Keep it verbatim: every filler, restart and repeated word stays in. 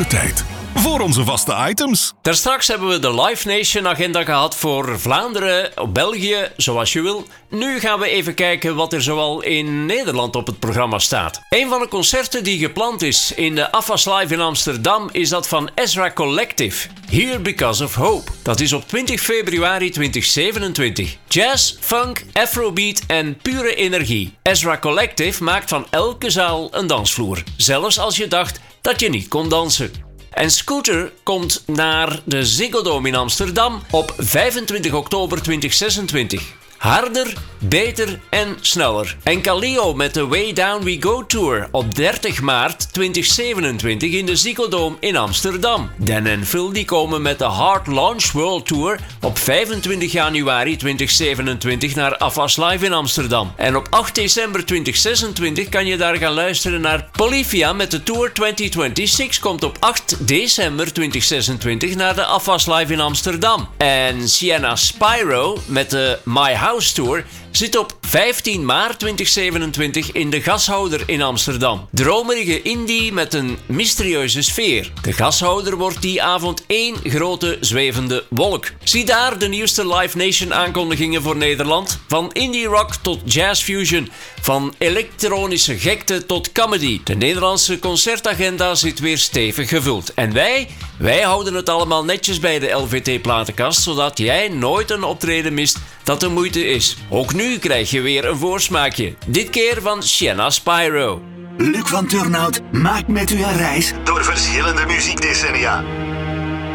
hoogste tijd voor onze vaste items. Daarstraks hebben we de Live Nation agenda gehad voor Vlaanderen, België, zoals je wil. Nu gaan we even kijken wat er zoal in Nederland op het programma staat. Een van de concerten die gepland is in de A F A S Live in Amsterdam is dat van Ezra Collective. Here Because of Hope. Dat is op twintig februari tweeduizend zevenentwintig. Jazz, funk, afrobeat en pure energie. Ezra Collective maakt van elke zaal een dansvloer. Zelfs als je dacht dat je niet kon dansen. En Scooter komt naar de Ziggo Dome in Amsterdam op vijfentwintig oktober tweeduizend zesentwintig. Harder, beter en sneller. En Kaleo met de Way Down We Go Tour op dertig maart tweeduizend zevenentwintig in de Ziggo Dome in Amsterdam. Dan en Phil die komen met de Hard Launch World Tour op vijfentwintig januari tweeduizend zevenentwintig naar A F A S Live in Amsterdam. En op acht december tweeduizend zesentwintig kan je daar gaan luisteren naar Polyphia met de Tour tweeduizend zesentwintig komt op acht december tweeduizend zesentwintig naar de A F A S Live in Amsterdam. En Sienna Spyro met de My House Tour zit op vijftien maart tweeduizend zevenentwintig in de Gashouder in Amsterdam. Dromerige indie met een mysterieuze sfeer. De Gashouder wordt die avond één grote zwevende wolk. Zie daar de nieuwste Live Nation aankondigingen voor Nederland. Van indie rock tot jazz fusion. Van elektronische gekte tot comedy. De Nederlandse concertagenda zit weer stevig gevuld. En wij, wij houden het allemaal netjes bij de L V T-platenkast, zodat jij nooit een optreden mist dat de moeite is. Ook nu krijg je weer een voorsmaakje. Dit keer van Sienna Spyro. Luc van Turnhout maakt met u een reis door verschillende muziekdecennia.